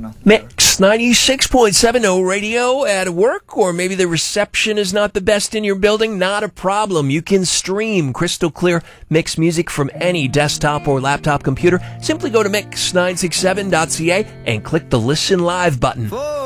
Mix 96.7 O Radio at work, or maybe the reception is not the best in your building. Not a problem. You can stream crystal clear mix music from any desktop or laptop computer. Simply go to mix967.ca and click the Listen Live button.